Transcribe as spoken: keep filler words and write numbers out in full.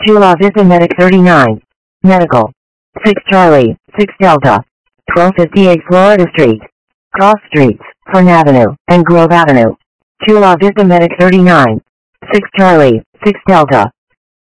Chula Vista Medic thirty-nine. Medical. six Charlie, six Delta. twelve fifty-eight Florida Street. Cross Streets, Fern Avenue, and Grove Avenue. Chula Vista Medic thirty-nine. six Charlie, six Delta.